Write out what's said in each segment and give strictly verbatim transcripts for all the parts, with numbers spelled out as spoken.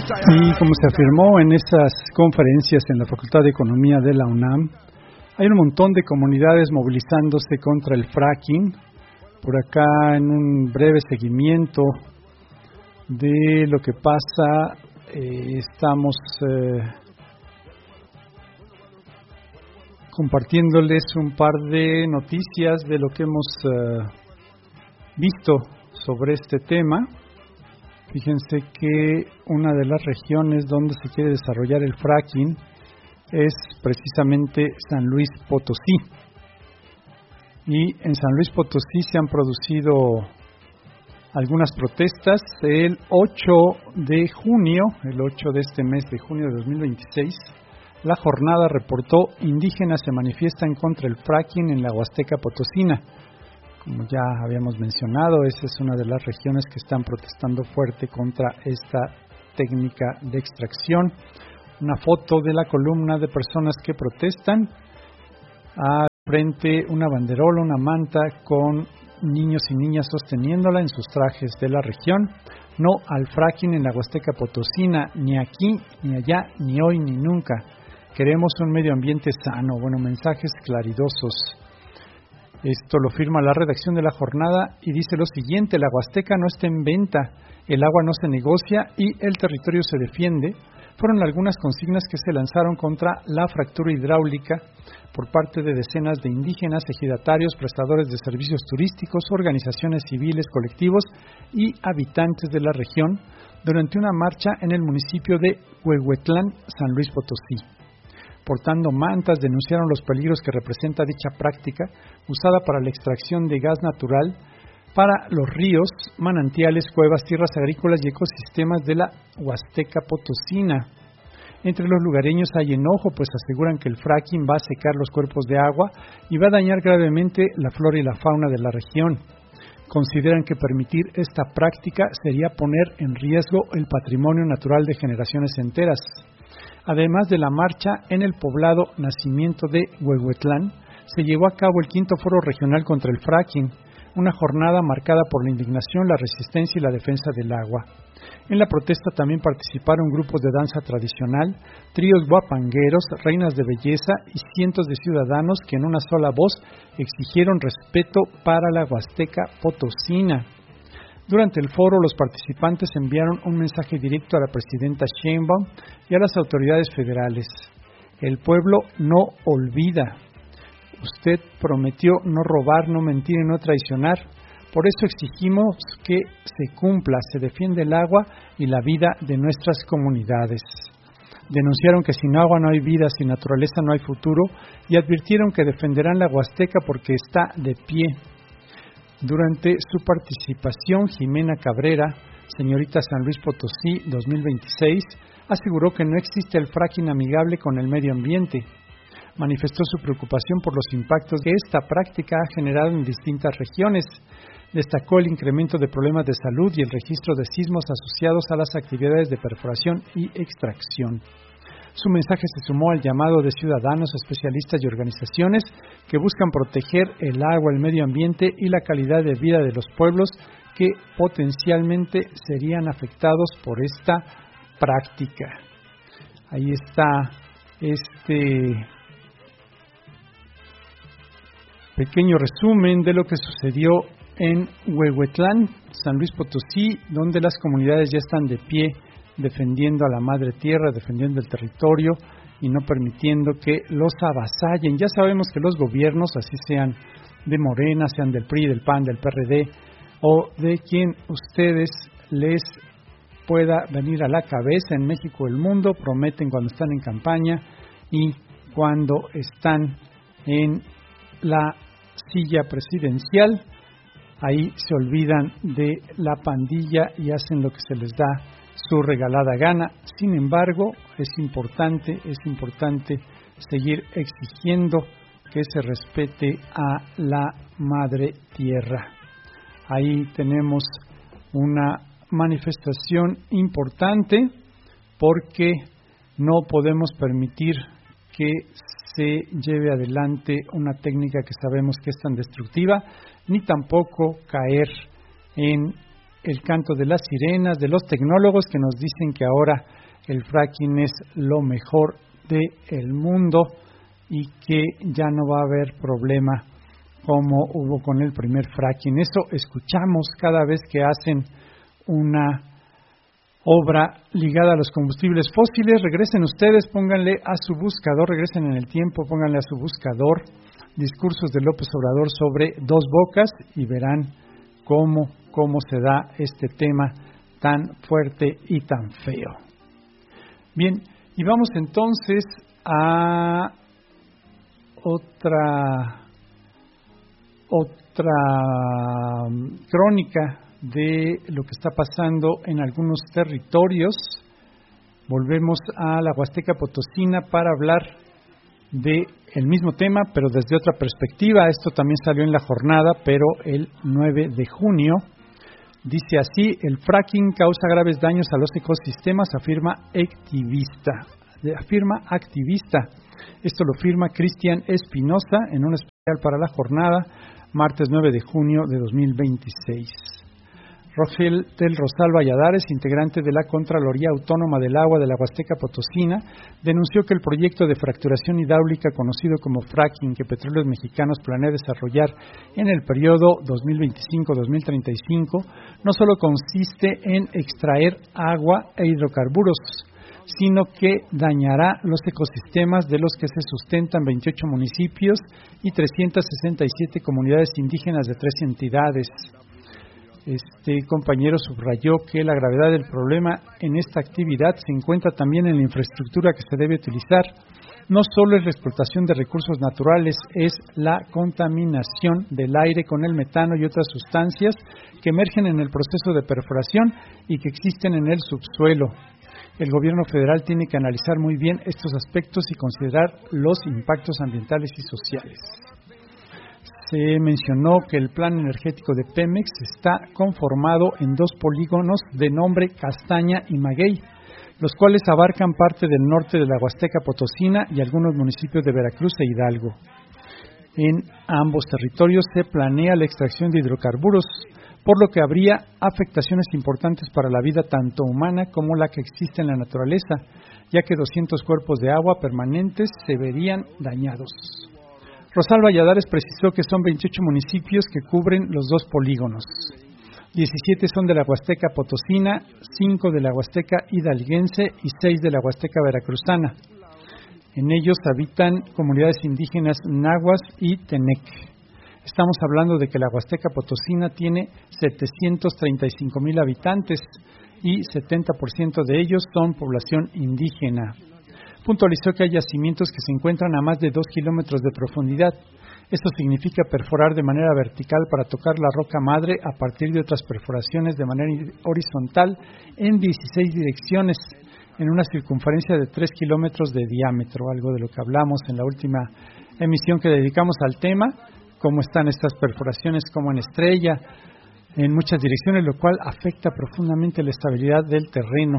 Y como se afirmó en esas conferencias en la Facultad de Economía de la UNAM, hay un montón de comunidades movilizándose contra el fracking. Por acá, en un breve seguimiento de lo que pasa, eh, estamos eh, compartiéndoles un par de noticias de lo que hemos eh, visto sobre este tema. Fíjense que una de las regiones donde se quiere desarrollar el fracking es precisamente San Luis Potosí. Y en San Luis Potosí se han producido algunas protestas. El ocho de junio, el ocho de este mes de junio de dos mil veintiséis, la jornada reportó: indígenas se manifiestan contra el fracking en la Huasteca Potosina. Como ya habíamos mencionado, esa es una de las regiones que están protestando fuerte contra esta técnica de extracción. Una foto de la columna de personas que protestan. Al frente una banderola, una manta con niños y niñas sosteniéndola en sus trajes de la región. No al fracking en la Huasteca Potosina, ni aquí, ni allá, ni hoy, ni nunca. Queremos un medio ambiente sano. Bueno, mensajes claridosos. Esto lo firma la redacción de la jornada y dice lo siguiente: la Huasteca no está en venta, el agua no se negocia y el territorio se defiende. Fueron algunas consignas que se lanzaron contra la fractura hidráulica por parte de decenas de indígenas, ejidatarios, prestadores de servicios turísticos, organizaciones civiles, colectivos y habitantes de la región durante una marcha en el municipio de Huehuetlán, San Luis Potosí. Portando mantas, denunciaron los peligros que representa dicha práctica usada para la extracción de gas natural para los ríos, manantiales, cuevas, tierras agrícolas y ecosistemas de la Huasteca Potosina. Entre los lugareños hay enojo, pues aseguran que el fracking va a secar los cuerpos de agua y va a dañar gravemente la flora y la fauna de la región. Consideran que permitir esta práctica sería poner en riesgo el patrimonio natural de generaciones enteras. Además de la marcha en el poblado Nacimiento de Huehuetlán, se llevó a cabo el quinto foro regional contra el fracking, una jornada marcada por la indignación, la resistencia y la defensa del agua. En la protesta también participaron grupos de danza tradicional, tríos guapangueros, reinas de belleza y cientos de ciudadanos que en una sola voz exigieron respeto para la Huasteca Potosina. Durante el foro, los participantes enviaron un mensaje directo a la presidenta Sheinbaum y a las autoridades federales. El pueblo no olvida. Usted prometió no robar, no mentir y no traicionar. Por eso exigimos que se cumpla, se defiende el agua y la vida de nuestras comunidades. Denunciaron que sin agua no hay vida, sin naturaleza no hay futuro y advirtieron que defenderán la Huasteca porque está de pie. Durante su participación, Jimena Cabrera, señorita San Luis Potosí dos mil veintiséis, aseguró que no existe el fracking amigable con el medio ambiente. Manifestó su preocupación por los impactos que esta práctica ha generado en distintas regiones. Destacó el incremento de problemas de salud y el registro de sismos asociados a las actividades de perforación y extracción. Su mensaje se sumó al llamado de ciudadanos, especialistas y organizaciones que buscan proteger el agua, el medio ambiente y la calidad de vida de los pueblos que potencialmente serían afectados por esta práctica. Ahí está este pequeño resumen de lo que sucedió en Huehuetlán, San Luis Potosí, donde las comunidades ya están de pie defendiendo a la madre tierra, defendiendo el territorio y no permitiendo que los avasallen. Ya sabemos que los gobiernos, así sean de Morena, sean del P R I, del P A N, del P R D o de quien ustedes les pueda venir a la cabeza en México o el mundo, prometen cuando están en campaña y cuando están en la silla presidencial, ahí se olvidan de la pandilla y hacen lo que se les da su regalada gana. Sin embargo, es importante, es importante seguir exigiendo que se respete a la madre tierra. Ahí tenemos una manifestación importante porque no podemos permitir que se lleve adelante una técnica que sabemos que es tan destructiva, ni tampoco caer en el canto de las sirenas, de los tecnólogos que nos dicen que ahora el fracking es lo mejor del mundo y que ya no va a haber problema como hubo con el primer fracking. Eso escuchamos cada vez que hacen una obra ligada a los combustibles fósiles. Regresen ustedes, pónganle a su buscador, regresen en el tiempo, pónganle a su buscador discursos de López Obrador sobre Dos Bocas y verán cómo, cómo se da este tema tan fuerte y tan feo. Bien, y vamos entonces a otra otra crónica de lo que está pasando en algunos territorios. Volvemos a la Huasteca Potosina para hablar de el mismo tema, pero desde otra perspectiva. Esto también salió en la jornada, pero el nueve de junio. Dice así: el fracking causa graves daños a los ecosistemas, afirma activista. Afirma activista. Esto lo firma Cristian Espinosa en un especial para la jornada, martes nueve de junio de dos mil veintiséis. Rogel del Rosal Valladares, integrante de la Contraloría Autónoma del Agua de la Huasteca Potosina, denunció que el proyecto de fracturación hidráulica conocido como fracking que Petróleos Mexicanos planea desarrollar en el periodo dos mil veinticinco a dos mil treinta y cinco no solo consiste en extraer agua e hidrocarburos, sino que dañará los ecosistemas de los que se sustentan veintiocho municipios y trescientas sesenta y siete comunidades indígenas de tres entidades. Este compañero subrayó que la gravedad del problema en esta actividad se encuentra también en la infraestructura que se debe utilizar. No solo es la explotación de recursos naturales, es la contaminación del aire con el metano y otras sustancias que emergen en el proceso de perforación y que existen en el subsuelo. El gobierno federal tiene que analizar muy bien estos aspectos y considerar los impactos ambientales y sociales. Se mencionó que el plan energético de Pemex está conformado en dos polígonos de nombre Castaña y Maguey, los cuales abarcan parte del norte de la Huasteca Potosina y algunos municipios de Veracruz e Hidalgo. En ambos territorios se planea la extracción de hidrocarburos, por lo que habría afectaciones importantes para la vida tanto humana como la que existe en la naturaleza, ya que doscientos cuerpos de agua permanentes se verían dañados. Rosal Valladares precisó que son veintiocho municipios que cubren los dos polígonos. diecisiete son de la Huasteca Potosina, cinco de la Huasteca Hidalguense y seis de la Huasteca Veracruzana. En ellos habitan comunidades indígenas nahuas y tenec. Estamos hablando de que la Huasteca Potosina tiene setecientos treinta y cinco mil habitantes y setenta por ciento de ellos son población indígena. Puntualizó que hay yacimientos que se encuentran a más de dos kilómetros de profundidad. Esto significa perforar de manera vertical para tocar la roca madre a partir de otras perforaciones de manera horizontal en dieciséis direcciones en una circunferencia de tres kilómetros de diámetro, algo de lo que hablamos en la última emisión que dedicamos al tema, cómo están estas perforaciones como en estrella en muchas direcciones, lo cual afecta profundamente la estabilidad del terreno.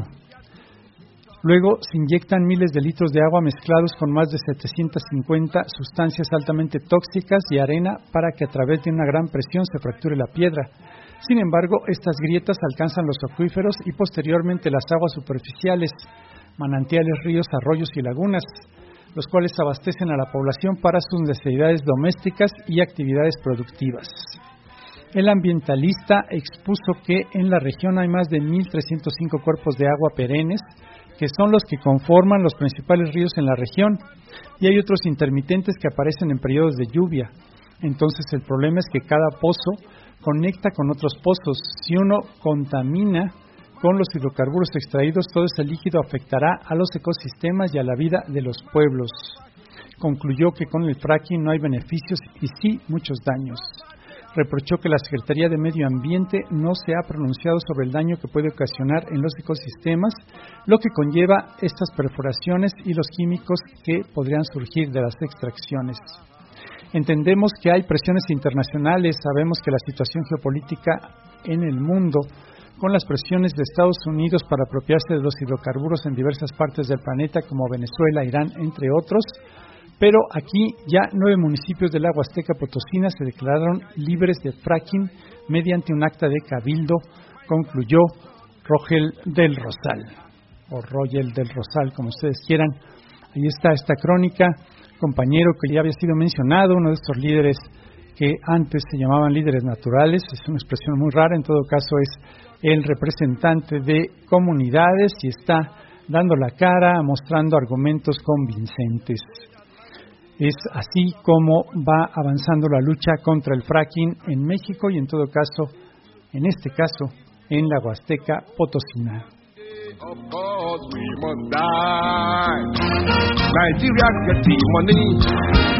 Luego se inyectan miles de litros de agua mezclados con más de setecientas cincuenta sustancias altamente tóxicas y arena para que a través de una gran presión se fracture la piedra. Sin embargo, estas grietas alcanzan los acuíferos y posteriormente las aguas superficiales, manantiales, ríos, arroyos y lagunas, los cuales abastecen a la población para sus necesidades domésticas y actividades productivas. El ambientalista expuso que en la región hay más de mil trescientos cinco cuerpos de agua perennes, que son los que conforman los principales ríos en la región, y hay otros intermitentes que aparecen en periodos de lluvia. Entonces el problema es que cada pozo conecta con otros pozos. Si uno contamina con los hidrocarburos extraídos, todo ese líquido afectará a los ecosistemas y a la vida de los pueblos. Concluyó que con el fracking no hay beneficios y sí muchos daños. Reprochó que la Secretaría de Medio Ambiente no se ha pronunciado sobre el daño que puede ocasionar en los ecosistemas, lo que conlleva estas perforaciones y los químicos que podrían surgir de las extracciones. Entendemos que hay presiones internacionales, sabemos que la situación geopolítica en el mundo, con las presiones de Estados Unidos para apropiarse de los hidrocarburos en diversas partes del planeta, como Venezuela, Irán, entre otros, pero aquí ya nueve municipios de la Huasteca Potosina se declararon libres de fracking mediante un acta de cabildo, concluyó Rogel del Rosal, o Rogel del Rosal, como ustedes quieran. Ahí está esta crónica, compañero que ya había sido mencionado, uno de estos líderes que antes se llamaban líderes naturales, es una expresión muy rara, en todo caso es el representante de comunidades y está dando la cara, mostrando argumentos convincentes. Es así como va avanzando la lucha contra el fracking en México y en todo caso, en este caso, en la Huasteca Potosina. Of course we must die. Nigeria get the money.